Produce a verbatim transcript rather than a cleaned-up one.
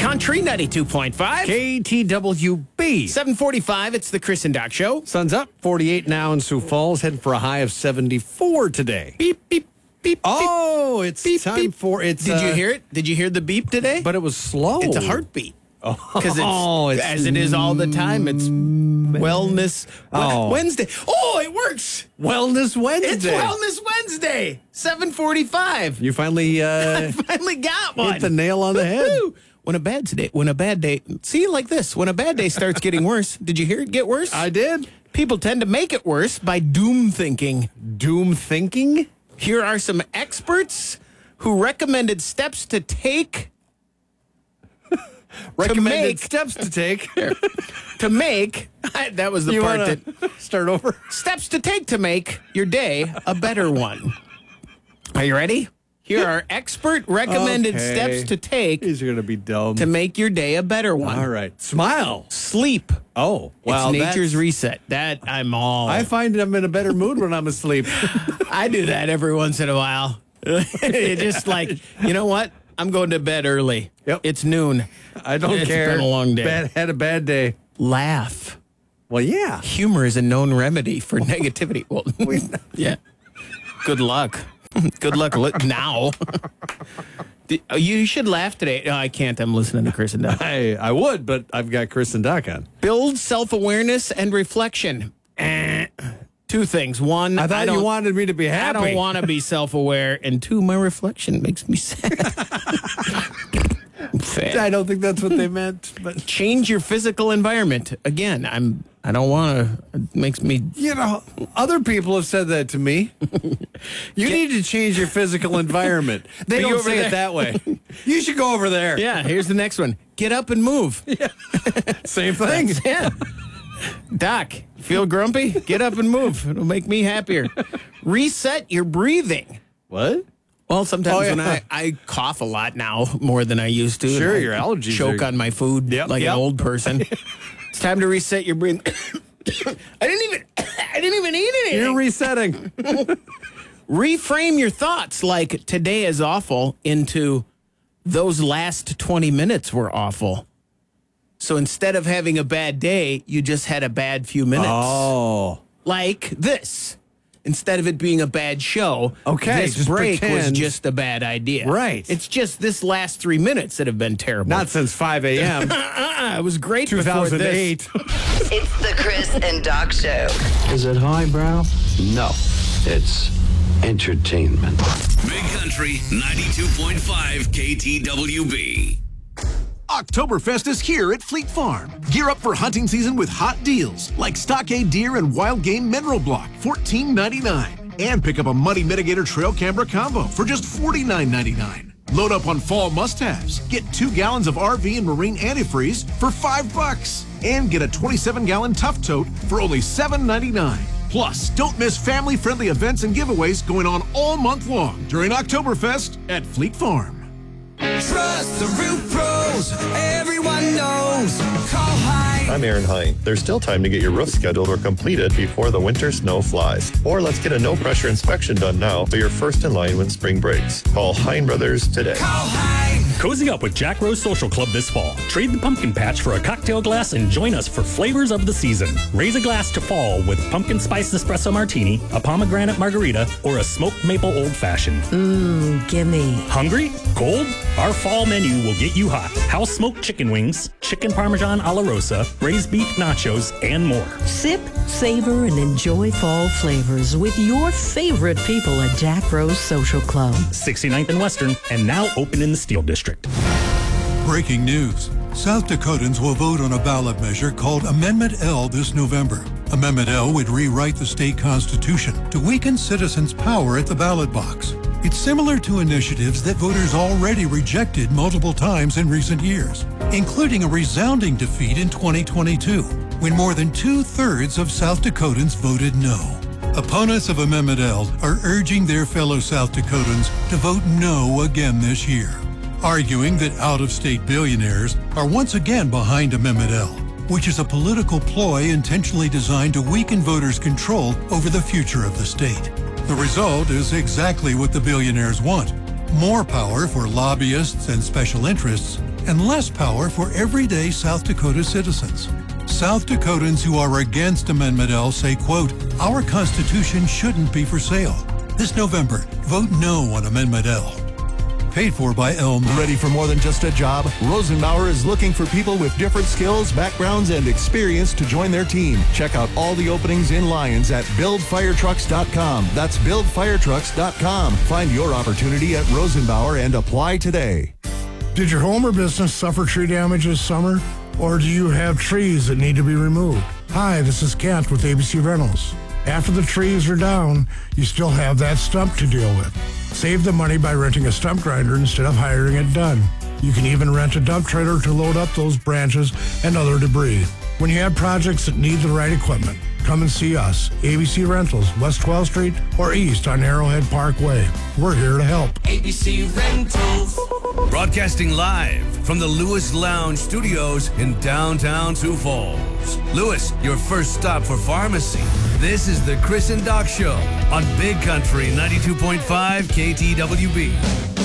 Country ninety-two point five. K T W B. seven forty-five, it's the Chris and Doc Show. Sun's up, forty-eight now in Sioux Falls, heading for a high of seventy-four today. Beep, beep, beep, Oh, it's beep, time beep. for it's. Did you uh, hear it? Did you hear the beep today? But it was slow. It's a heartbeat. Because it's, Oh, it's as it is all the time, it's Wellness Oh. Wednesday. Oh, it works. Wellness Wednesday. It's Wellness Wednesday, seven forty-five. You finally uh, Finally got one. hit the nail on the head. Woo-hoo. When a bad day, when a bad day, see, like this, when a bad day starts getting worse, did you hear it get worse? I did. People tend to make it worse by doom thinking. Doom thinking? Here are some experts who recommended steps to take Recommended make- steps to take. to make that was the You part wanna that start over? steps to take to make your day a better one. Are you ready? Here are expert recommended Okay. steps to take These are going to be dumb. to make your day a better one. All right. Smile. Sleep. Oh, well, it's nature's that's- reset. That I'm all. I find I'm in a better mood when I'm asleep. I do that every once in a while. It just like, you know what? I'm going to bed early. Yep. It's noon. I don't It's care. been a long day. Bad, had a bad day. Laugh. Well, yeah. Humor is a known remedy for negativity. Well, yeah. Good luck. Good luck li- now. D- You should laugh today. No, I can't. I'm listening to Chris and Doc. I, I would, but I've got Chris and Doc on. Build self-awareness and reflection. Eh. Two things. One, I thought don't, you wanted me to be I happy. don't want to be self-aware. And two, my reflection makes me sad. Sad. I don't think that's what they meant, but Change your physical environment. Again, I'm. I don't want to. It makes me. you know, other people have said that to me. You need to change your physical environment. They Be don't over say there. it that way. You should go over there. Yeah. Here's the next one. Get up and move. Same thing. Yeah. Doc, feel grumpy? Get up and move. It'll make me happier. Reset your breathing. What? Well, sometimes Oh, yeah. when I, I cough a lot now, more than I used to. Sure, and I your allergies choke are- on my food Yep, like yep. an old person. It's time to reset your breathing. I didn't even. I didn't even eat anything. You're resetting. Reframe your thoughts like today is awful into those last twenty minutes were awful. So instead of having a bad day, you just had a bad few minutes. Oh. Like this. Instead of it being a bad show, Okay, this just break was pretend. just a bad idea. Right. It's just this last three minutes that have been terrible. Not since five a.m. uh-uh, it was great two before thousand this. eight. It's the Chris and Doc Show. Is it highbrow? No, it's entertainment. Big Country ninety-two point five K T W B. Oktoberfest is here at Fleet Farm. Gear up for hunting season with hot deals like Stockade Deer and Wild Game Mineral Block, fourteen ninety-nine. And pick up a Muddy Mitigator Trail Camera Combo for just forty-nine ninety-nine. Load up on fall must-haves. Get two gallons of R V and marine antifreeze for five bucks. And get a twenty-seven gallon Tough Tote for only seven ninety-nine. Plus, don't miss family-friendly events and giveaways going on all month long during Oktoberfest at Fleet Farm. Trust the roof pros, everyone knows. Call Hine. I'm Aaron Hine. There's still time to get your roof scheduled or completed before the winter snow flies. Or let's get a no-pressure inspection done now so you're first in line when spring breaks. Call Hine Brothers today. Call Hine. Cozy up with Jack Rose Social Club this fall. Trade the pumpkin patch for a cocktail glass and join us for flavors of the season. Raise a glass to fall with pumpkin spice espresso martini, a pomegranate margarita, or a smoked maple old fashioned. Mmm, gimme. Hungry? Cold? Our fall menu will get you hot. House smoked chicken wings, chicken parmesan alla rosa, braised beef nachos, and more. Sip, savor, and enjoy fall flavors with your favorite people at Jack Rose Social Club. sixty-ninth and Western, and now open in the Steel District. Breaking news. South Dakotans will vote on a ballot measure called Amendment L this November. Amendment L would rewrite the state constitution to weaken citizens' power at the ballot box. It's similar to initiatives that voters already rejected multiple times in recent years, including a resounding defeat in twenty twenty-two, when more than two-thirds of South Dakotans voted no. Opponents of Amendment L are urging their fellow South Dakotans to vote no again this year, arguing that out-of-state billionaires are once again behind Amendment L, which is a political ploy intentionally designed to weaken voters' control over the future of the state. The result is exactly what the billionaires want: More power for lobbyists and special interests, and less power for everyday South Dakota citizens. South Dakotans who are against Amendment L say, quote, our Constitution shouldn't be for sale. This November, vote no on Amendment L. Paid for by Elm. Ready for more than just a job? Rosenbauer is looking for people with different skills, backgrounds, and experience to join their team. Check out all the openings in Lyons at build fire trucks dot com. That's build fire trucks dot com. Find your opportunity at Rosenbauer and apply today. Did your home or business suffer tree damage this summer? Or do you have trees that need to be removed? Hi, this is Kent with A B C Rentals. After the trees are down, you still have that stump to deal with. Save the money by renting a stump grinder instead of hiring it done. You can even rent a dump trailer to load up those branches and other debris. When you have projects that need the right equipment, come and see us. A B C Rentals, West twelfth Street or East on Arrowhead Parkway. We're here to help. A B C Rentals. Broadcasting live from the Lewis Lounge Studios in downtown Sioux Falls. Lewis, your first stop for pharmacy. This is the Chris and Doc Show on Big Country ninety-two point five K T W B.